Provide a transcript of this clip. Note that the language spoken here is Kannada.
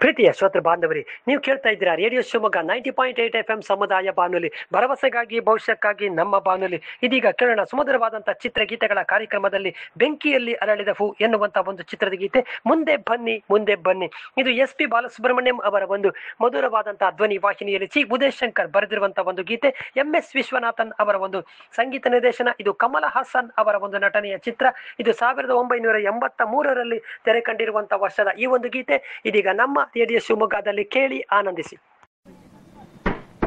ಪ್ರೀತಿಯ ಶ್ರೋತೃ ಬಾಂಧವರೇ, ನೀವು ಕೇಳ್ತಾ ಇದ್ದೀರಾ ರೇಡಿಯೋ ಶಿವಮೊಗ್ಗ 90.8 FM ಸಮುದಾಯ ಬಾನುಲಿ, ಭರವಸೆಗಾಗಿ ಭವಿಷ್ಯಕ್ಕಾಗಿ ನಮ್ಮ ಬಾನುಲಿ. ಇದೀಗ ಕೇಳೋಣ ಸುಮಧುರವಾದಂತಹ ಚಿತ್ರಗೀತೆಗಳ ಕಾರ್ಯಕ್ರಮದಲ್ಲಿ ಬೆಂಕಿಯಲ್ಲಿ ಅರಳಿದ ಹೂ ಎನ್ನುವಂತಹ ಒಂದು ಚಿತ್ರದ ಗೀತೆ ಮುಂದೆ ಬನ್ನಿ ಮುಂದೆ ಬನ್ನಿ. ಇದು SP ಬಾಲಸುಬ್ರಹ್ಮಣ್ಯಂ ಅವರ ಒಂದು ಮಧುರವಾದಂತಹ ಧ್ವನಿ ವಾಹಿನಿಯಲ್ಲಿ ಚಿ ಉದಯ್ ಶಂಕರ್ ಬರೆದಿರುವಂತಹ ಒಂದು ಗೀತೆ, MS ವಿಶ್ವನಾಥನ್ ಅವರ ಒಂದು ಸಂಗೀತ ನಿರ್ದೇಶನ. ಇದು ಕಮಲ್ ಹಾಸನ್ ಅವರ ಒಂದು ನಟನೆಯ ಚಿತ್ರ. ಇದು 1983ರಲ್ಲಿ ತೆರೆ ಕಂಡಿರುವಂತಹ ವರ್ಷದ ಈ ಒಂದು ಗೀತೆ ಇದೀಗ ನಮ್ಮ ರೇಡಿಯೋ ಶಿವಮೊಗ್ಗದಲ್ಲಿ ಕೇಳಿ ಆನಂದಿಸಿ.